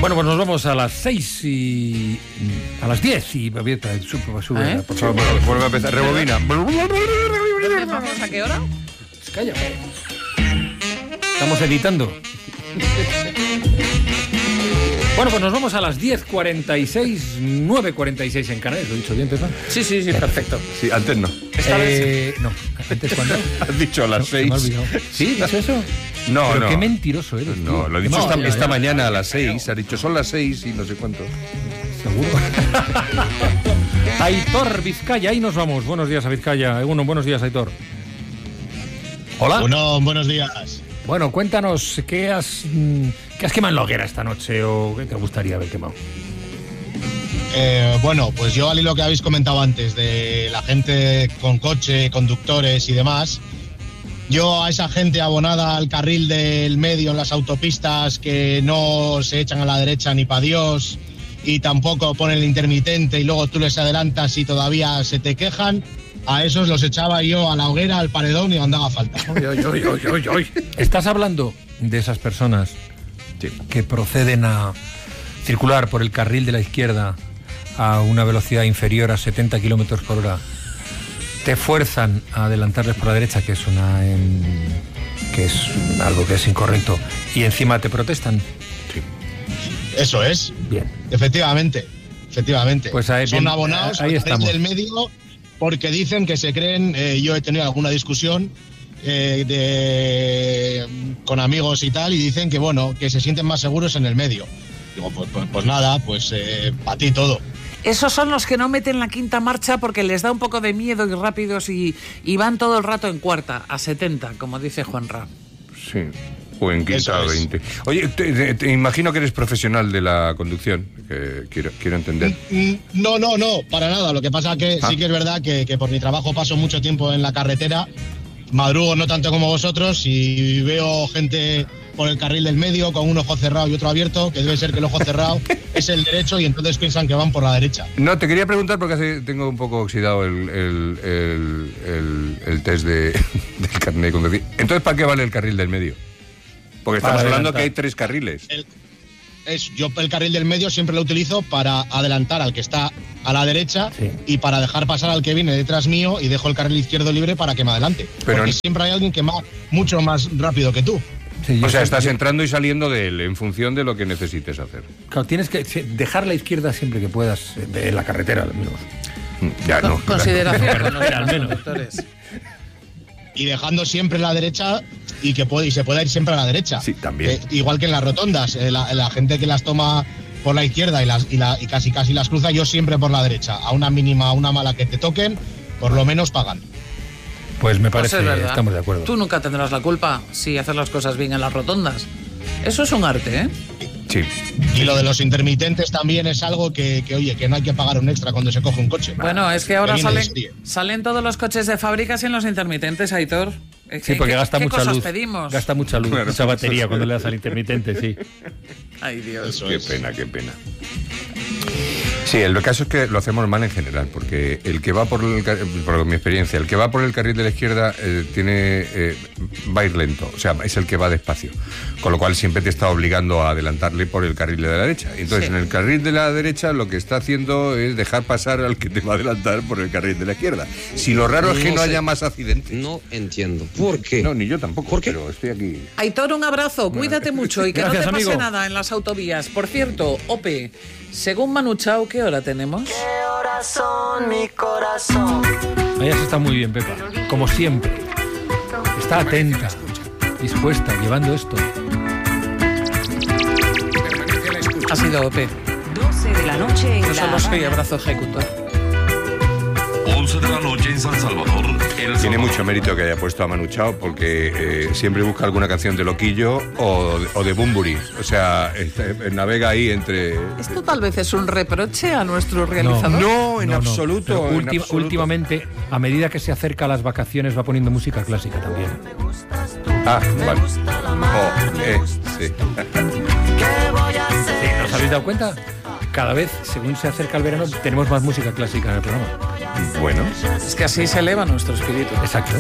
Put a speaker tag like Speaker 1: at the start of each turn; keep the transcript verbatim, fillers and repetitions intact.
Speaker 1: Bueno, pues nos vamos a las seis y... a las diez y... Sube, sube,
Speaker 2: ¿Eh?
Speaker 1: por favor,
Speaker 2: Sí.
Speaker 1: vuelve a empezar, rebobina.
Speaker 2: ¿Vamos a qué hora?
Speaker 1: Cállate. Estamos editando. Bueno, pues nos vamos a las diez cuarenta y seis, nueve cuarenta y seis en Canarias. ¿Lo he dicho bien, Pepa?
Speaker 2: Sí, sí, sí, perfecto.
Speaker 3: Sí, antes no.
Speaker 1: Eh, no, antes cuando...
Speaker 3: Has dicho a las
Speaker 1: No, se me
Speaker 3: seis.
Speaker 1: ha olvidado. ¿Sí? ¿Dicho eso?
Speaker 3: No,
Speaker 1: Pero
Speaker 3: no.
Speaker 1: qué mentiroso eres.
Speaker 3: No,
Speaker 1: tío.
Speaker 3: lo he dicho
Speaker 1: No,
Speaker 3: esta,
Speaker 1: ya,
Speaker 3: esta
Speaker 1: ya.
Speaker 3: mañana a las seis. Ha dicho son las seis y no sé cuánto.
Speaker 1: Seguro. Aitor Vizcaya, ahí nos vamos. Buenos días a Vizcaya. Uno, buenos días, Aitor. Hola.
Speaker 4: Bueno, buenos días.
Speaker 1: Bueno, cuéntanos, ¿qué has, mm, ¿qué has quemado en la hoguera esta noche o qué te gustaría haber quemado?
Speaker 4: Eh, bueno, pues yo al hilo que habéis comentado antes de la gente con coche, conductores y demás, yo a esa gente abonada al carril del medio en las autopistas que no se echan a la derecha ni para Dios y tampoco ponen el intermitente y luego tú les adelantas y todavía se te quejan, a esos los echaba yo a la hoguera, al paredón y cuando haga falta.
Speaker 1: Oy, oy, oy, oy, oy, oy. ¿Estás hablando de esas personas
Speaker 3: Sí.
Speaker 1: que proceden a circular por el carril de la izquierda a una velocidad inferior a setenta kilómetros por hora? Te fuerzan a adelantarles por la derecha, que es una em, que es algo que es incorrecto, y encima te protestan.
Speaker 3: Sí.
Speaker 4: Eso es,
Speaker 1: Bien.
Speaker 4: efectivamente, efectivamente.
Speaker 1: Pues ahí-
Speaker 4: Son
Speaker 1: bien,
Speaker 4: abonados
Speaker 1: ahí
Speaker 4: al carril
Speaker 1: estamos.
Speaker 4: del medio porque dicen que se creen, eh, yo he tenido alguna discusión eh, de, con amigos y tal, y dicen que bueno, que se sienten más seguros en el medio. Digo, pues, pues, pues nada, pues eh, para ti todo.
Speaker 2: Esos son los que no meten la quinta marcha porque les da un poco de miedo y rápidos y, y van todo el rato en cuarta, a setenta, como dice Juanra.
Speaker 3: Sí. O en quinta
Speaker 4: Eso
Speaker 3: a
Speaker 4: es.
Speaker 3: veinte. Oye, te, te- te imagino que eres profesional de la conducción, que quiero, quiero entender.
Speaker 4: Mm, No, no, no, para nada. Lo que pasa que
Speaker 3: Ah.
Speaker 4: sí que es verdad que, que por mi trabajo paso mucho tiempo en la carretera, madrugo no tanto como vosotros y veo gente por el carril del medio con un ojo cerrado y otro abierto, que debe ser que el ojo cerrado es el derecho y entonces piensan que van por la derecha.
Speaker 3: No, te quería preguntar porque hace- tengo un poco oxidado el, el, el, el- el test de, del carnet de conducir. Entonces, ¿para qué vale el carril del medio? Porque
Speaker 1: Para
Speaker 3: estamos hablando
Speaker 1: adelantar.
Speaker 3: que hay tres carriles.
Speaker 4: El- es, yo el carril del medio siempre lo utilizo para adelantar al que está a la derecha
Speaker 1: Sí.
Speaker 4: y para dejar pasar al que viene detrás mío y dejo el carril izquierdo libre para que me adelante.
Speaker 3: Pero
Speaker 4: Porque
Speaker 3: en-
Speaker 4: siempre hay alguien que va mucho más rápido que tú.
Speaker 1: Sí, yo
Speaker 3: O sea,
Speaker 1: sé-
Speaker 3: estás
Speaker 1: yo-
Speaker 3: entrando y saliendo de él en función de lo que necesites hacer.
Speaker 1: Claro, tienes que sí, dejar la izquierda siempre que puedas, eh, en la carretera al menos.
Speaker 3: Ya, no.
Speaker 2: Consideración con los
Speaker 1: Al menos.
Speaker 2: conductores.
Speaker 4: Y dejando siempre la derecha y que puede, y se pueda ir siempre a la derecha.
Speaker 3: Sí, también.
Speaker 4: Eh, igual que en las rotondas, eh, la, la gente que las toma por la izquierda y, las, y, la, y casi casi las cruza, yo siempre por la derecha. A una mínima, a una mala que te toquen, por lo menos pagan.
Speaker 1: Pues me
Speaker 2: Pues
Speaker 1: parece,
Speaker 2: es verdad.
Speaker 1: estamos de acuerdo.
Speaker 2: Tú nunca tendrás la culpa si haces las cosas bien en las rotondas. Eso es un arte, ¿eh?
Speaker 3: Sí.
Speaker 4: Y lo de los intermitentes también es algo que, que, oye, que no hay que pagar un extra cuando se coge un coche.
Speaker 2: Bueno, es que ahora
Speaker 4: viene de
Speaker 2: salen,
Speaker 4: serie.
Speaker 2: salen todos los coches de fábrica sin los intermitentes, Aitor. Es
Speaker 1: Sí,
Speaker 2: que-
Speaker 1: porque
Speaker 2: ¿qué-
Speaker 1: gasta
Speaker 2: ¿qué
Speaker 1: mucha
Speaker 2: cosas
Speaker 1: luz.
Speaker 2: pedimos?
Speaker 1: Gasta mucha luz,
Speaker 3: Claro.
Speaker 1: mucha batería cuando le das al intermitente, sí.
Speaker 2: Ay, Dios.
Speaker 4: Eso
Speaker 3: Qué
Speaker 4: es.
Speaker 3: pena, qué pena. Sí, el caso es que lo hacemos mal en general, porque el que va por el car- por mi experiencia, el que va por el carril de la izquierda eh, tiene eh, va a ir lento, o sea, es el que va despacio, con lo cual siempre te está obligando a adelantarle por el carril de la derecha. Entonces,
Speaker 2: Sí.
Speaker 3: en el carril de la derecha lo que está haciendo es dejar pasar al que te va a adelantar por el carril de la izquierda. Si lo raro es que
Speaker 5: No
Speaker 3: no
Speaker 5: sé.
Speaker 3: haya más accidentes.
Speaker 5: No entiendo. ¿Por qué?
Speaker 3: No, ni yo tampoco,
Speaker 5: ¿Por qué?
Speaker 3: pero estoy aquí.
Speaker 2: Aitor, un abrazo, cuídate mucho y que
Speaker 1: Gracias,
Speaker 2: no te pase
Speaker 1: amigo.
Speaker 2: nada en las autovías. Por cierto, Ope, según Manu Chao, ¿qué hora tenemos?
Speaker 1: Ella se está muy bien, Pepa, como siempre. Está atenta, dispuesta, llevando esto.
Speaker 2: Ha sido Ope.
Speaker 6: doce de la noche en
Speaker 2: Yo
Speaker 6: La
Speaker 2: solo soy
Speaker 6: Habana.
Speaker 2: abrazo ejecutor.
Speaker 7: once de la noche en San Salvador. El
Speaker 3: Tiene
Speaker 7: Salvador.
Speaker 3: mucho mérito que haya puesto a Manu Chao porque eh, siempre busca alguna canción de Loquillo o, o de Bunbury. O sea, este, navega ahí entre...
Speaker 2: ¿Esto tal vez es un reproche a nuestro realizador?
Speaker 3: No, en
Speaker 1: No, no.
Speaker 3: absoluto.
Speaker 1: Pero
Speaker 3: en
Speaker 1: ulti-
Speaker 3: absoluto.
Speaker 1: Últimamente, a medida que se acerca a las vacaciones, va poniendo música clásica también.
Speaker 3: Ah, vale. Oh, eh, sí.
Speaker 1: Sí, ¿nos habéis dado cuenta? Cada vez, según se acerca el verano, tenemos más música clásica en el programa.
Speaker 3: Bueno,
Speaker 2: Es que así se eleva nuestro espíritu.
Speaker 1: Exacto.